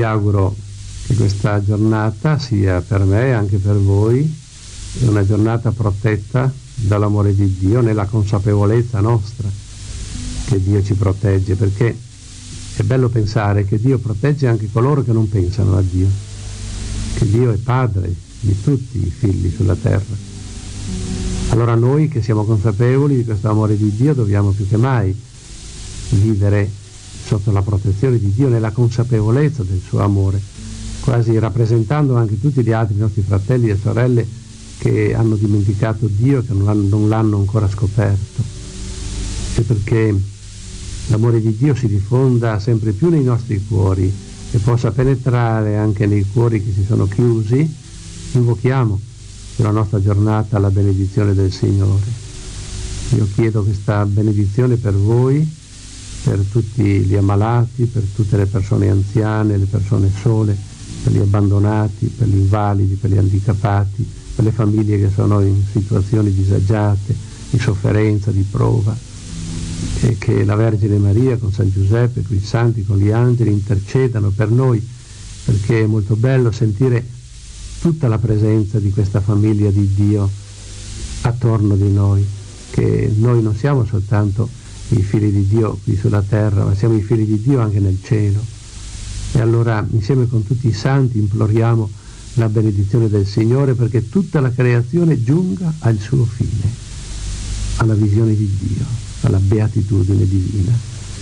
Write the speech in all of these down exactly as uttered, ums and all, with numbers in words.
vi auguro che questa giornata sia per me e anche per voi una giornata protetta dall'amore di Dio, nella consapevolezza nostra che Dio ci protegge, perché è bello pensare che Dio protegge anche coloro che non pensano a Dio, che Dio è Padre di tutti i figli sulla terra. Allora noi che siamo consapevoli di questo amore di Dio dobbiamo più che mai vivere sotto la protezione di Dio, nella consapevolezza del suo amore, quasi rappresentando anche tutti gli altri nostri fratelli e sorelle che hanno dimenticato Dio e che non l'hanno, non l'hanno ancora scoperto. E perché l'amore di Dio si diffonda sempre più nei nostri cuori e possa penetrare anche nei cuori che si sono chiusi, invochiamo sulla nostra giornata la benedizione del Signore. Io chiedo questa benedizione per voi, per tutti gli ammalati, per tutte le persone anziane, le persone sole, per gli abbandonati, per gli invalidi, per gli handicappati, per le famiglie che sono in situazioni disagiate, di sofferenza, di prova, e che la Vergine Maria con San Giuseppe, con i santi, con gli angeli intercedano per noi, perché è molto bello sentire tutta la presenza di questa famiglia di Dio attorno di noi, che noi non siamo soltanto i figli di Dio qui sulla terra, ma siamo i figli di Dio anche nel cielo. E allora insieme con tutti i santi imploriamo la benedizione del Signore perché tutta la creazione giunga al suo fine, alla visione di Dio, alla beatitudine divina.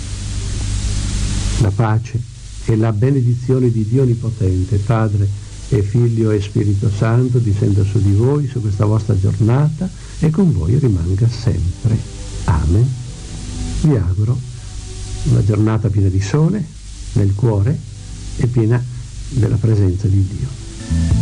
La pace e la benedizione di Dio Onnipotente, Padre e Figlio e Spirito Santo, discenda su di voi, su questa vostra giornata e con voi rimanga sempre. Amen. Vi auguro una giornata piena di sole nel cuore e piena della presenza di Dio.